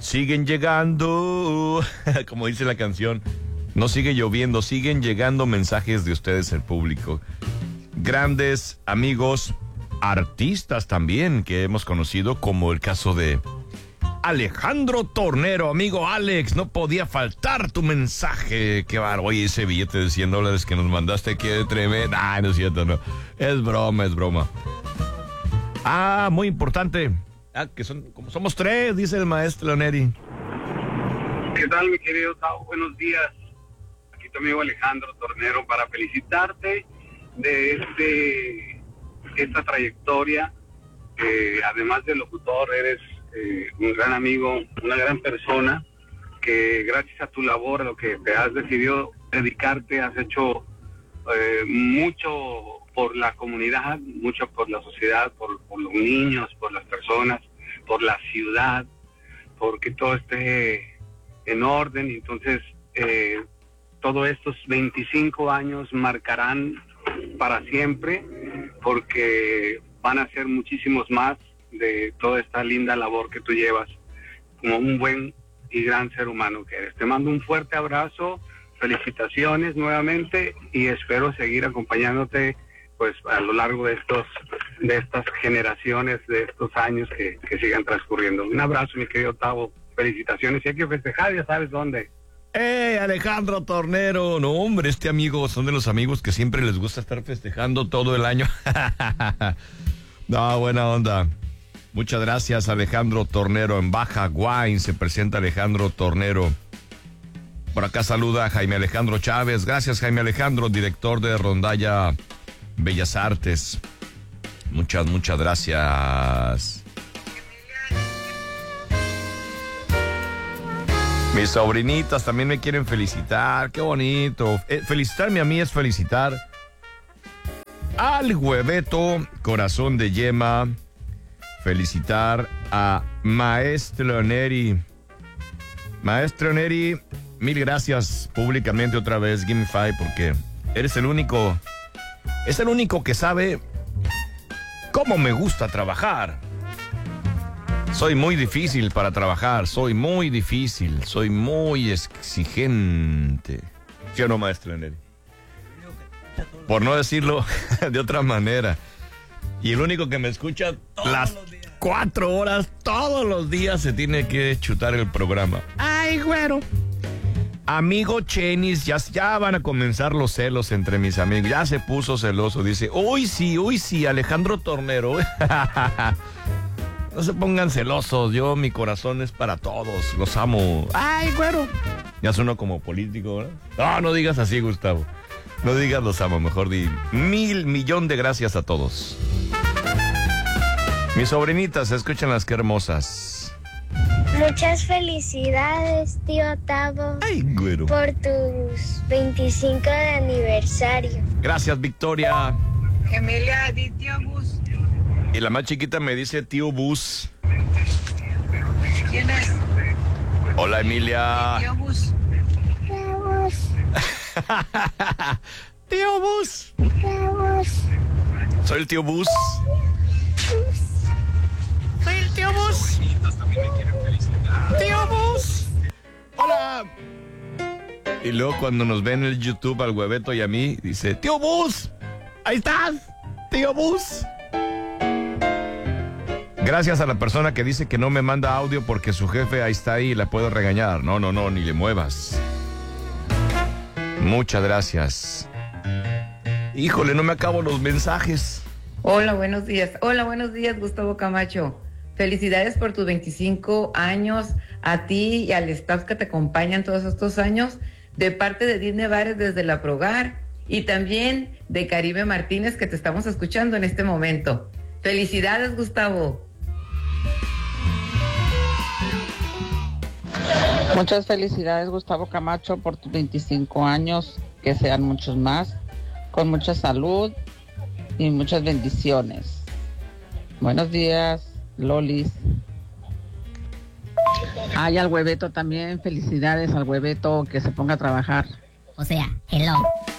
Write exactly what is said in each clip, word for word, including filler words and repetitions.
siguen llegando, como dice la canción, no sigue lloviendo, siguen llegando mensajes de ustedes, el público. Grandes amigos, artistas también que hemos conocido, como el caso de Alejandro Tornero. Amigo Alex, no podía faltar tu mensaje. Qué bárbaro. Oye, ese billete de cien dólares que nos mandaste, qué tremendo. Ay, no es cierto, no. Es broma, es broma. Ah, muy importante. Ah, que son, como somos tres, dice el maestro Neri. ¿Qué tal, mi querido Tao? Buenos días. Aquí tu amigo Alejandro Tornero para felicitarte de este esta trayectoria. Eh, además de locutor, eres eh, un gran amigo, una gran persona que gracias a tu labor, a lo que te has decidido dedicarte, has hecho eh, mucho por la comunidad, mucho por la sociedad, por, por los niños, por las personas, por la ciudad, porque todo esté en orden. Entonces, eh, todos estos veinticinco años marcarán para siempre, porque van a ser muchísimos más de toda esta linda labor que tú llevas como un buen y gran ser humano que eres. Te mando un fuerte abrazo, felicitaciones nuevamente y espero seguir acompañándote pues a lo largo de estos de estas generaciones, de estos años que, que sigan transcurriendo. Un abrazo, mi querido Tavo, felicitaciones, y hay que festejar, ya sabes dónde. ¡Eh, Alejandro Tornero! No, hombre, este amigo son de los amigos que siempre les gusta estar festejando todo el año. No, buena onda. Muchas gracias, Alejandro Tornero. En Baja Guain se presenta Alejandro Tornero. Por acá saluda a Jaime Alejandro Chávez. Gracias, Jaime Alejandro, director de Rondalla Bellas Artes. Muchas, muchas gracias. Mis sobrinitas también me quieren felicitar. Qué bonito. Eh, felicitarme a mí es felicitar al Hueveto, corazón de yema. Felicitar a Maestro Neri. Maestro Neri, mil gracias públicamente otra vez. Give me five, porque eres el único, es el único que sabe cómo me gusta trabajar. Soy muy difícil para trabajar, soy muy difícil, soy muy exigente. ¿Sí o no, Maestro Neri? Por no decirlo de otra manera. Y el único que me escucha todos las cuatro horas, todos los días se tiene que chutar el programa. Ay, güero. Amigo Chenis, ya, ya van a comenzar los celos entre mis amigos. Ya se puso celoso, dice, uy sí, uy sí, Alejandro Tornero. No se pongan celosos, yo, mi corazón es para todos, los amo. Ay, güero. Ya sueno como político, ¿verdad? No, no digas así, Gustavo. No digas los amo, mejor di mil millón de gracias a todos. Mis sobrinitas, escúchenlas, qué hermosas. Muchas felicidades, tío Tavo. Ay, güero. Por tus veinticinco de aniversario. Gracias, Victoria. Emilia, di tío Bus. Y la más chiquita me dice tío Bus. ¿Quién es? Hola, Emilia. Tío Bus. Tío Bus. Tío Bus. Tío Bus. Soy el tío Bus. Soy el tío Bus. Tío Bus. Hola. Y luego cuando nos ven en el YouTube al Hueveto y a mí, dice, tío Bus. Ahí estás, tío Bus. Gracias a la persona que dice que no me manda audio porque su jefe ahí está ahí y la puedo regañar. No, no, no, ni le muevas. Muchas gracias. Híjole, no me acabo los mensajes. Hola, buenos días. Hola, buenos días, Gustavo Camacho. Felicidades por tus veinticinco años a ti y al staff que te acompañan todos estos años, de parte de Disney Bares desde La Progar y también de Caribe Martínez, que te estamos escuchando en este momento. Felicidades, Gustavo. Muchas felicidades, Gustavo Camacho, por tus veinticinco años, que sean muchos más, con mucha salud y muchas bendiciones. Buenos días, Lolis. Ay, al Hueveto también, felicidades al Hueveto, que se ponga a trabajar. O sea, hello.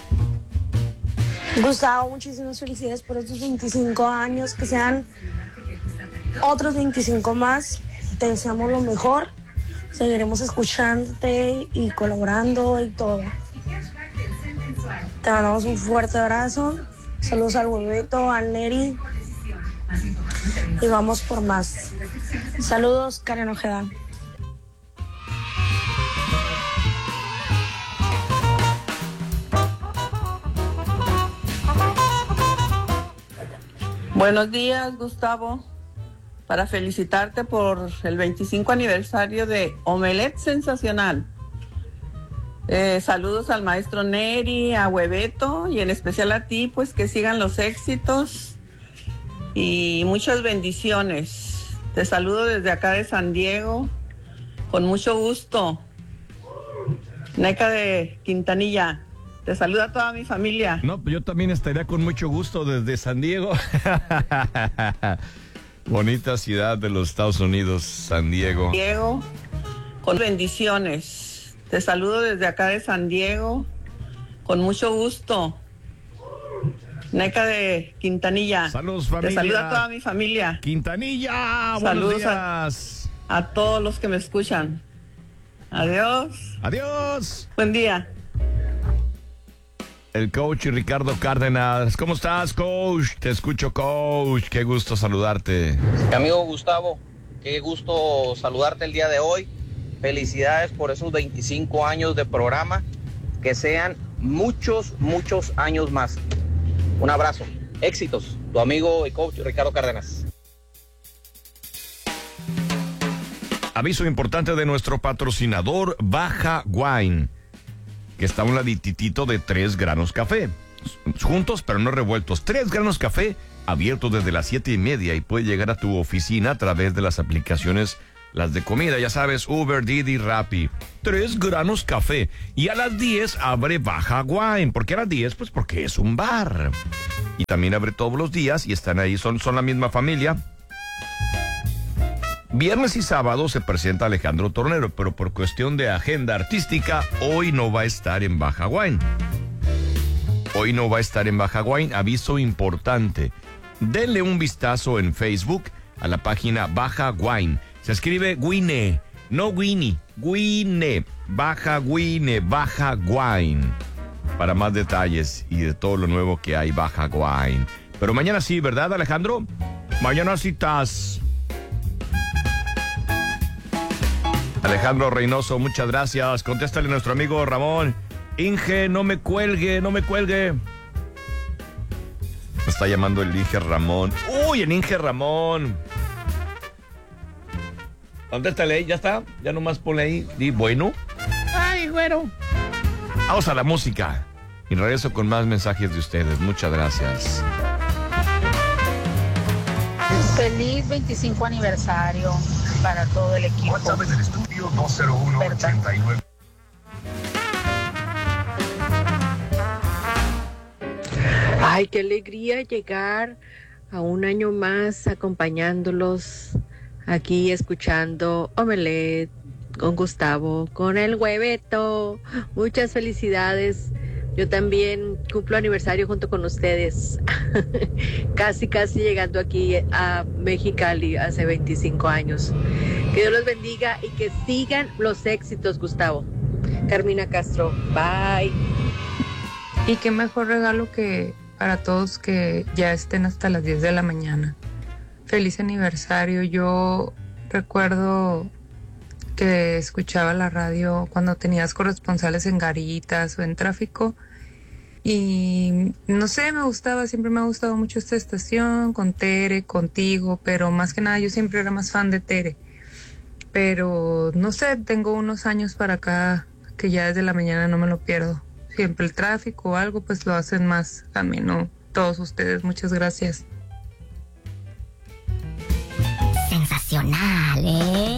Gustavo, muchísimas felicidades por estos veinticinco años, que sean otros veinticinco más. Te deseamos lo mejor Seguiremos escuchándote y colaborando y todo. Te mandamos un fuerte abrazo. Saludos al Hueveto, al Neri. Y vamos por más. Saludos, Karen Ojeda. Buenos días, Gustavo. Para felicitarte por el veinticinco aniversario de Omelette Sensacional. Eh, saludos al maestro Neri, a Hueveto y en especial a ti, pues que sigan los éxitos y muchas bendiciones. Te saludo desde acá de San Diego, con mucho gusto. Neca de Quintanilla. Te saluda toda mi familia. No, yo también estaría con mucho gusto desde San Diego. Bonita ciudad de los Estados Unidos, San Diego. Diego, con bendiciones. Te saludo desde acá de San Diego, con mucho gusto. Neca de Quintanilla. Saludos, familia. Te saluda toda mi familia. Quintanilla, buenos Saludos días. A, a todos los que me escuchan. Adiós. Adiós. Buen día. El coach Ricardo Cárdenas. ¿Cómo estás, coach? Te escucho, coach. Qué gusto saludarte. Mi amigo Gustavo, qué gusto saludarte el día de hoy. Felicidades por esos veinticinco años de programa. Que sean muchos, muchos años más. Un abrazo. Éxitos. Tu amigo y coach Ricardo Cárdenas. Aviso importante de nuestro patrocinador Baja Wine, que está a un ladititito de Tres Granos Café. Juntos pero no revueltos. Tres Granos Café, abierto desde las siete y media y puede llegar a tu oficina a través de las aplicaciones, las de comida, ya sabes, Uber, Didi, Rappi. Tres Granos Café. Y a las diez abre Baja Wine. ¿Por qué a las diez? Pues porque es un bar. Y también abre todos los días y están ahí, son, son la misma familia. Viernes y sábado se presenta Alejandro Tornero, pero por cuestión de agenda artística, hoy no va a estar en Baja Wine. Hoy no va a estar en Baja Wine. Aviso importante. Denle un vistazo en Facebook a la página Baja Wine. Se escribe Wine, no Winnie, Wine, Baja Wine, Baja Wine. Para más detalles y de todo lo nuevo que hay, Baja Wine. Pero mañana sí, ¿verdad, Alejandro? Mañana sí estás. Alejandro Reynoso, muchas gracias. Contéstale a nuestro amigo Ramón. Inge, no me cuelgue, no me cuelgue. Me está llamando el Inge Ramón. Uy, el Inge Ramón. Contéstale ahí, ya está. Ya nomás ponle ahí. Di bueno. Ay, güero. Vamos a la música. Y regreso con más mensajes de ustedes. Muchas gracias. Feliz veinticinco aniversario para todo el equipo. WhatsApp en el estudio dos cero uno, ochenta y nueve. Ay, qué alegría llegar a un año más acompañándolos aquí escuchando Omelette con Gustavo, con el Hueveto. Muchas felicidades. Yo también cumplo aniversario junto con ustedes. casi, casi llegando aquí a Mexicali hace veinticinco años. Que Dios los bendiga y que sigan los éxitos, Gustavo. Carmina Castro, bye. Y qué mejor regalo que para todos que ya estén hasta las diez de la mañana. Feliz aniversario. Yo recuerdo que escuchaba la radio cuando tenías corresponsales en garitas o en tráfico y no sé, me gustaba, siempre me ha gustado mucho esta estación con Tere, contigo, pero más que nada yo siempre era más fan de Tere, pero no sé, tengo unos años para acá que ya desde la mañana no me lo pierdo, siempre el tráfico o algo pues lo hacen más ameno todos ustedes. Muchas gracias. Sensacional, ¿eh?